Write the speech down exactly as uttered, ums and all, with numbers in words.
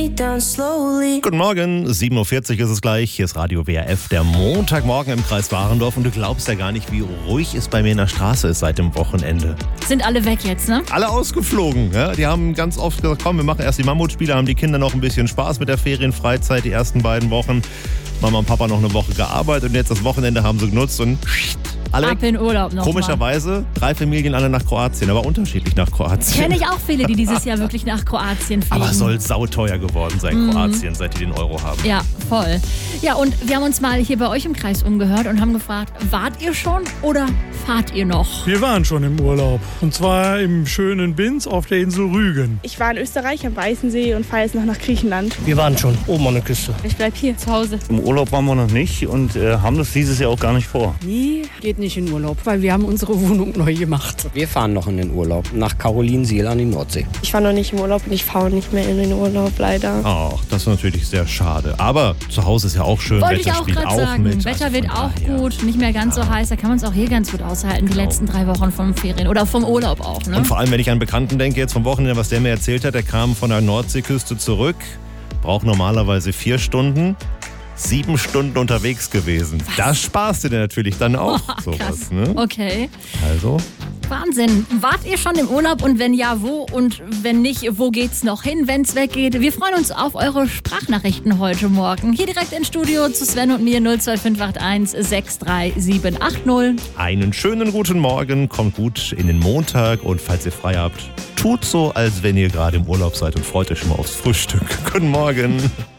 me down slowly. Guten Morgen, sieben Uhr vierzig ist es gleich. Hier ist Radio W R F, der Montagmorgen im Kreis Warendorf. Und du glaubst ja gar nicht, wie ruhig es bei mir in der Straße ist seit dem Wochenende. Sind alle weg jetzt, ne? Alle ausgeflogen. Ja? Die haben ganz oft gesagt, komm, wir machen erst die Mammutspiele, haben die Kinder noch ein bisschen Spaß mit der Ferienfreizeit die ersten beiden Wochen. Mama und Papa noch eine Woche gearbeitet und jetzt das Wochenende haben sie genutzt und alle ab in Urlaub noch Komischerweise mal. Drei Familien alle nach Kroatien, aber unterschiedlich nach Kroatien. Kenne ich auch viele, die dieses Jahr wirklich nach Kroatien fliegen. Aber soll sauteuer geworden sein, mhm. Kroatien, seit die den Euro haben. Ja, voll. Ja, und wir haben uns mal hier bei euch im Kreis umgehört und haben gefragt, wart ihr schon oder fahrt ihr noch? Wir waren schon im Urlaub. Und zwar im schönen Binz auf der Insel Rügen. Ich war in Österreich am Weißensee und fahre jetzt noch nach Griechenland. Wir waren schon oben an der Küste. Ich bleib hier zu Hause. Im Urlaub waren wir noch nicht und äh, haben das dieses Jahr auch gar nicht vor. Nee, geht nicht in Urlaub, weil wir haben unsere Wohnung neu gemacht. Wir fahren noch in den Urlaub, nach Carolinsiel an die Nordsee. Ich war noch nicht im Urlaub und ich fahre nicht mehr in den Urlaub, leider. Ach, das ist natürlich sehr schade. Aber zu Hause ist ja auch schön. Wollte Wetter ich auch spielt gerade auch sagen. mit. Wetter also wird auch daher. gut, nicht mehr ganz so heiß. Da kann man es auch hier ganz gut aushalten, die letzten drei Wochen vom Ferien oder vom Urlaub auch. Ne? Und vor allem, wenn ich an einen Bekannten denke, jetzt vom Wochenende, was der mir erzählt hat, der kam von der Nordseeküste zurück, braucht normalerweise vier Stunden. Sieben Stunden unterwegs gewesen. Was? Das sparst du dir natürlich dann auch. Oh, sowas, ne? Okay. Also. Wahnsinn. Wart ihr schon im Urlaub und wenn ja, wo? Und wenn nicht, wo geht's noch hin, wenn's weggeht? Wir freuen uns auf eure Sprachnachrichten heute Morgen. Hier direkt ins Studio zu Sven und mir null zwei fünf acht eins sechs drei sieben acht null. Einen schönen guten Morgen, kommt gut in den Montag und falls ihr frei habt, tut so, als wenn ihr gerade im Urlaub seid und freut euch schon mal aufs Frühstück. Guten Morgen.